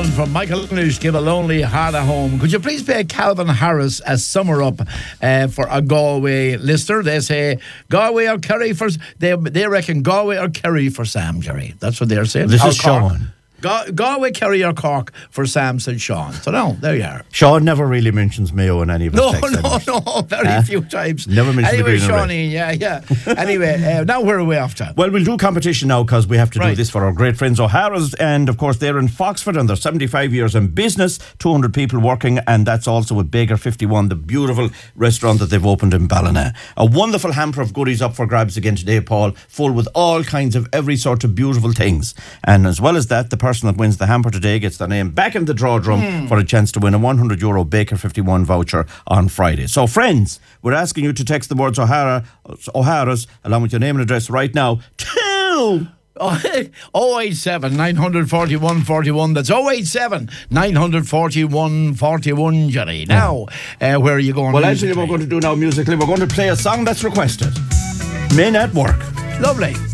one from Michael English, Give a Lonely Heart a Home. Could you please pay Calvin Harris a summer up for a Galway listener? They say Galway or Kerry for... They reckon Galway or Kerry for Sam, Jerry. That's what they're saying. This is Sean. Galway, Kerry or Cork for Sam, said Sean. So no, there you are. Sean never really mentions Mayo in any of his texts. No, very few times. Never mentioned anyway, the Green Shawnee, yeah. Anyway, now where are we off to? Well, we'll do competition now because we have to do this for our great friends O'Hara's, and of course they're in Foxford and they're 75 years in business, 200 people working, and that's also with Baker 51, the beautiful restaurant that they've opened in Ballina. A wonderful hamper of goodies up for grabs again today, Paul, full with all kinds of every sort of beautiful things. And as well as that, the person that wins the hamper today gets their name back in the draw drum for a chance to win a €100 Baker 51 voucher on Friday. So friends, we're asking you to text the words O'Hara's along with your name and address right now to 087 941 41. That's 087 941 41, Johnny. Now, where are you going? Well, actually, we're going to do now musically. We're going to play a song that's requested. Men at Work. Lovely.